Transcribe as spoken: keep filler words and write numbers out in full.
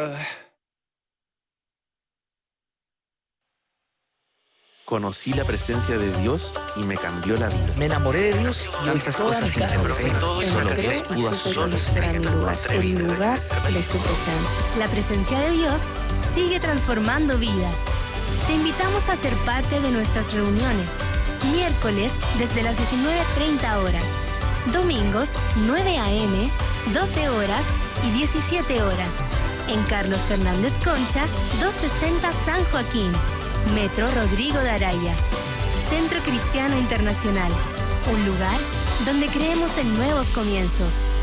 Uh... Conocí la presencia de Dios y me cambió la vida. Me enamoré de Dios y hoy toda mi casa lo sé. Solo Dios pudo hacer el lugar, el lugar de su presencia. La presencia de Dios sigue transformando vidas. Te invitamos a ser parte de nuestras reuniones. Miércoles desde las diecinueve treinta horas. Domingos nueve a eme, doce horas y diecisiete horas. En Carlos Fernández Concha, doscientos sesenta San Joaquín. Metro Rodrigo de Araya. Centro Cristiano Internacional. Un lugar donde creemos en nuevos comienzos.